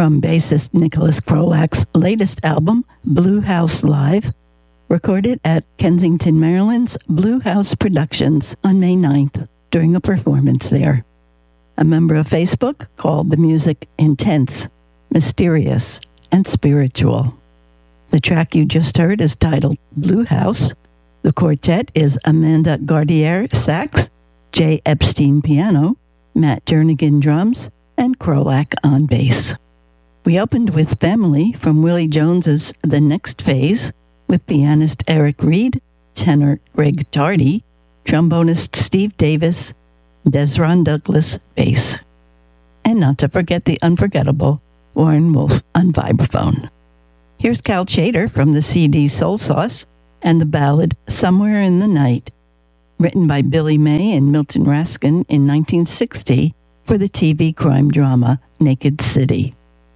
from bassist Nicholas Krolak's latest album, Blue House Live, recorded at Kensington, Maryland's Blue House Productions on May 9th during a performance there. A member of Facebook called the music intense, mysterious, and spiritual. The track you just heard is titled Blue House. The quartet is Amanda Gardier sax, Jay Epstein piano, Matt Jernigan drums, and Krolak on bass. We opened with Family from Willie Jones's The Next Phase with pianist Eric Reed, tenor Greg Tardy, trombonist Steve Davis, Desron Douglas bass. And not to forget the unforgettable Warren Wolf on vibraphone. Here's Cal Chater from the CD Soul Sauce and the ballad Somewhere in the Night, written by Billy May and Milton Raskin in 1960 for the TV crime drama Naked City.